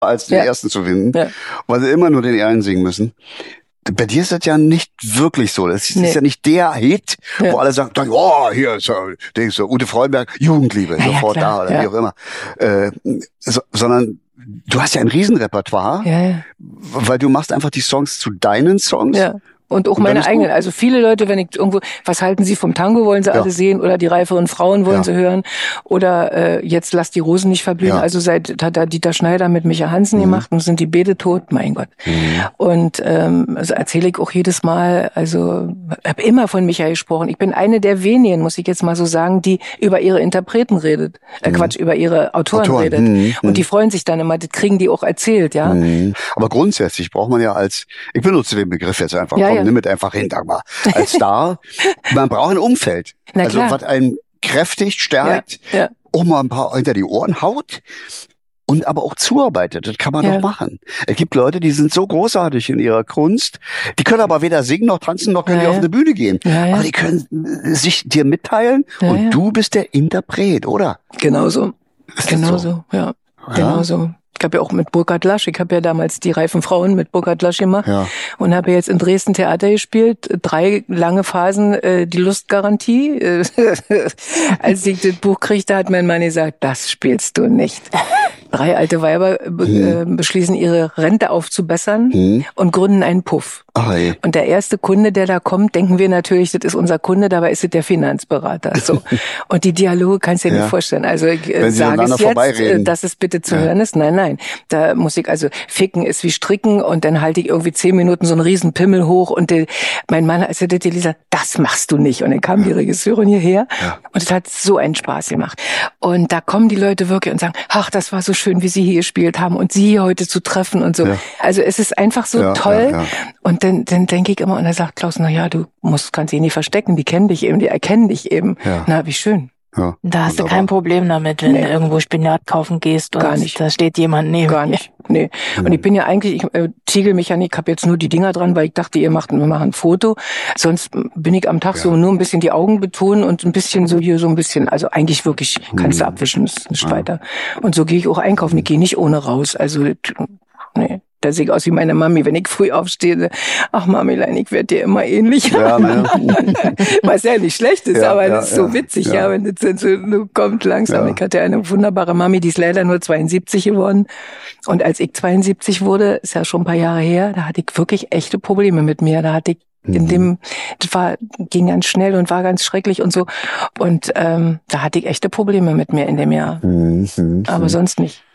als den ersten zu finden, weil sie immer nur den einen singen müssen. Bei dir ist das ja nicht wirklich so. Das ist ja nicht der Hit, wo alle sagen, oh, hier ist denkst du, Ute Freudenberg, Jugendliebe, sofort da oder wie auch immer. Sondern du hast ja ein Riesenrepertoire, weil du machst einfach die Songs zu deinen Songs. Ja. Und auch meine eigenen. Also viele Leute, wenn ich irgendwo, was halten Sie vom Tango, wollen sie alle sehen, oder die reiferen Frauen wollen sie hören, oder jetzt Lass die Rosen nicht verblühen. Also hat da Dieter Schneider mit Micha Hansen gemacht und sind die Beete tot, mein Gott. Und also erzähle ich auch jedes Mal, also habe immer von Micha gesprochen. Ich bin eine der wenigen, muss ich jetzt mal so sagen, die über ihre Interpreten redet. Quatsch, über ihre Autoren redet. Und die freuen sich dann immer, das kriegen die auch erzählt, ja. Aber grundsätzlich braucht man ja ich benutze den Begriff jetzt einfach, nimm mit einfach hin, sag mal, als Star. Man braucht ein Umfeld. Also was einen kräftigt, stärkt, auch mal ein paar hinter die Ohren haut und aber auch zuarbeitet. Das kann man doch machen. Es gibt Leute, die sind so großartig in ihrer Kunst, die können aber weder singen noch tanzen, noch können die auf eine Bühne gehen. Aber die können sich dir mitteilen und du bist der Interpret, oder? Genauso. Genauso. Ich habe ja auch mit Burkhard Lasch, ich habe ja damals die reifen Frauen mit Burkhard Lasch gemacht und habe jetzt in Dresden Theater gespielt, 3 lange Phasen, die Lustgarantie. Als ich das Buch kriegte, hat mein Mann gesagt, das spielst du nicht. 3 alte Weiber beschließen, ihre Rente aufzubessern und gründen einen Puff. Und der erste Kunde, der da kommt, denken wir natürlich, das ist unser Kunde, dabei ist es der Finanzberater. So. Und die Dialoge kannst du dir nicht vorstellen. Also ich sage es jetzt, dass es bitte zu hören ist. Nein. Da muss ich, also ficken ist wie stricken und dann halte ich irgendwie 10 Minuten so einen riesen Pimmel hoch und mein Mann, als er das gelesen hat, das machst du nicht. Und dann kam die Regisseurin hierher und es hat so einen Spaß gemacht. Und da kommen die Leute wirklich und sagen, ach, das war so schön, wie Sie hier gespielt haben und Sie hier heute zu treffen und so. Also es ist einfach so toll. Und dann denke ich immer, und er sagt Klaus, na ja, du kannst dich nicht verstecken, die kennen dich eben, die erkennen dich eben. Na, wie schön. Ja, da hast du kein Problem damit, wenn du irgendwo Spinat kaufen gehst und da steht jemand neben dir. Gar nicht. Nee. Und ich bin ja eigentlich, Ziegelmechanik, habe jetzt nur die Dinger dran, weil ich dachte, wir machen ein Foto. Sonst bin ich am Tag so nur ein bisschen die Augen betonen und ein bisschen so hier so ein bisschen, also eigentlich wirklich kannst du abwischen, ist nicht weiter. Und so gehe ich auch einkaufen. Ich gehe nicht ohne raus. Also, nee. Da sehe ich aus wie meine Mami, wenn ich früh aufstehe. Ach, Mamilein, ich werde dir immer ähnlich. Was ja nicht schlecht ist, aber das ist so witzig, wenn das dann so kommt langsam. Ich hatte eine wunderbare Mami, die ist leider nur 72 geworden. Und als ich 72 wurde, ist ja schon ein paar Jahre her, da hatte ich wirklich echte Probleme mit mir. Da hatte ich ging ganz schnell und war ganz schrecklich und so. Und da hatte ich echte Probleme mit mir in dem Jahr. Aber sonst nicht.